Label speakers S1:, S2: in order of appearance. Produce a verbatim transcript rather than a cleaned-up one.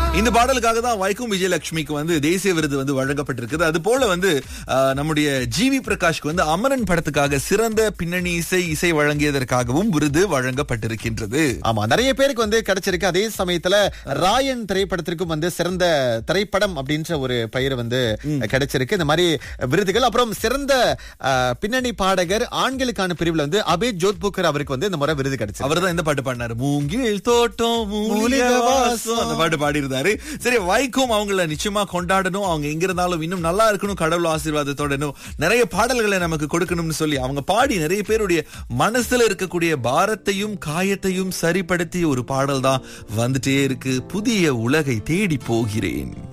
S1: இந்த பாடலுக்காக தான் வைக்கும் விஜயலட்சுமிக்கு வந்து தேசிய விருது வந்து வழங்கப்பட்டிருக்குது. அது போல வந்து அஹ், நம்முடைய ஜிவி பிரகாஷ்க்கு வந்து அமரன் படத்துக்காக சிறந்த பின்னணி இசை இசை வழங்கியதற்காகவும் விருது வழங்கப்பட்டிருக்கின்றது.
S2: ஆமா, நிறைய பேருக்கு வந்து கிடைச்சிருக்கு. அதே சமயத்துல ராயன் திரைப்படத்திற்கும் வந்து சிறந்த திரைப்படம் அப்படின்ற ஒரு பெயர் வந்து கிடைச்சிருக்கு. இந்த மாதிரி விருதுகள். அப்புறம் சிறந்த அஹ், பின்னணி பாடகர் ஆண்களுக்கான பிரிவுல வந்து அபேத் ஜோத்புக்கர் அவருக்கு வந்து இந்த முறை விருது கிடைச்சது.
S1: அவர் தான் இந்த பாட்டு பாடினாரு, மூங்கில் தோட்டம் மூலிகை வாசம், அந்த பாட்டு பாடியிருந்தாரு. சரி, வைக்கும் அவங்கள நிச்சயமா கொண்டாடணும். அவங்க எங்க இருந்தாலும் இன்னும் நல்லா இருக்கணும், கடவுள் ஆசீர்வாதத்தோட நிறைய பாடல்களை நமக்கு கொடுக்கணும்னு சொல்லி அவங்க பாடி நிறைய பேருடைய மனசுல இருக்கக்கூடிய பாரத்தையும் காயத்தையும் சரிப்படுத்திய ஒரு பாடல் தான் வந்துட்டே இருக்கு. புதிய உலகை தேடி போகிறேன்.